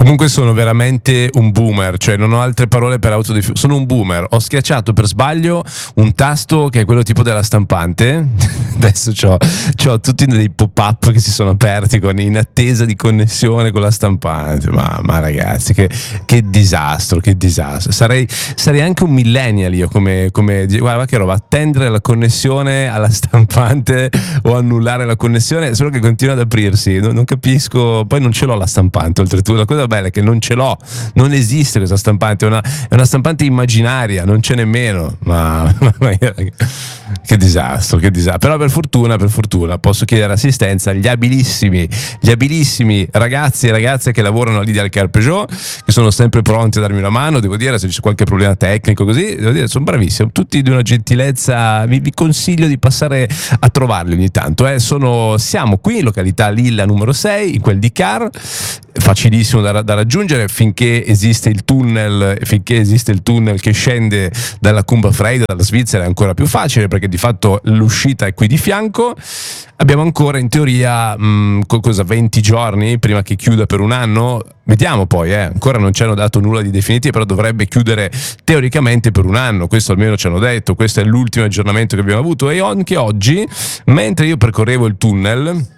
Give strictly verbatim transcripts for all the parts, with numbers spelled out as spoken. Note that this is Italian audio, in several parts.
Comunque sono veramente un boomer, cioè non ho altre parole per autodifendere. Sono un boomer. Ho schiacciato per sbaglio un tasto che è quello tipo della stampante. Adesso c'ho, c'ho tutti dei pop-up che si sono aperti con, in attesa di connessione con la stampante. Ma, ma ragazzi, che, che disastro, che disastro. Sarei, sarei anche un millennial io come, come guarda che roba, attendere la connessione alla stampante o annullare la connessione, solo che continua ad aprirsi. Non, non capisco. Poi non ce l'ho la stampante, oltretutto. La cosa bella è che non ce l'ho, non esiste questa stampante, è una, è una stampante immaginaria, non c'è nemmeno. Ma, ma che disastro, che disastro. Però per fortuna, per fortuna posso chiedere assistenza agli abilissimi, gli abilissimi ragazzi e ragazze che lavorano lì al Car Peugeot, che sono sempre pronti a darmi una mano. Devo dire, se c'è qualche problema tecnico così, devo dire, sono bravissimi, tutti di una gentilezza. Vi, vi consiglio di passare a trovarli ogni tanto. Eh. Sono, siamo qui in località Lilla numero sei, in quel di Car, facilissimo da, da raggiungere finché esiste il tunnel, finché esiste il tunnel che scende dalla Cumberfreyda, dalla Svizzera, è ancora più facile perché di fatto l'uscita è qui di fianco. Abbiamo ancora in teoria mh, cosa, venti giorni prima che chiuda per un anno. Vediamo poi, eh. Ancora non ci hanno dato nulla di definitivo, però dovrebbe chiudere teoricamente per un anno. Questo almeno ci hanno detto, questo è l'ultimo aggiornamento che abbiamo avuto. E anche oggi, mentre io percorrevo il tunnel,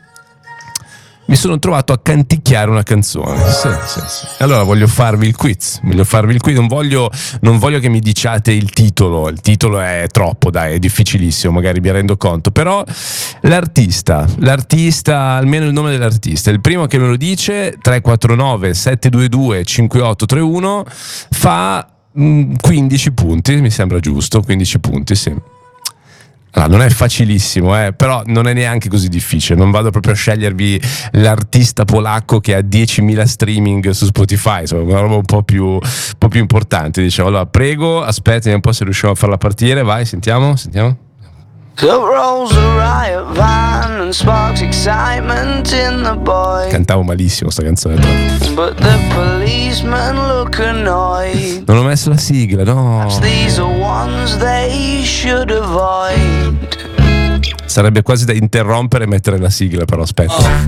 mi sono trovato a canticchiare una canzone. Sì, sì, sì. Allora voglio farvi il quiz. Voglio farvi il quiz. Non voglio, non voglio che mi diciate il titolo. Il titolo è troppo, dai, è difficilissimo, magari mi rendo conto. Però l'artista, l'artista, almeno il nome dell'artista, il primo che me lo dice, tre quattro nove sette due due cinque otto tre uno, fa mh, quindici punti, mi sembra giusto, quindici punti, sì. Allora, non è facilissimo, eh, però non è neanche così difficile. Non vado proprio a scegliervi l'artista polacco che ha diecimila streaming su Spotify, insomma, una roba un po' più, un po' più importante, diciamo. Allora, prego, aspetti un po' se riusciamo a farla partire. Vai, sentiamo, sentiamo. Cantavo malissimo sta canzone, però. Non ho messo la sigla, no. Sarebbe quasi da interrompere e mettere la sigla, però aspetta.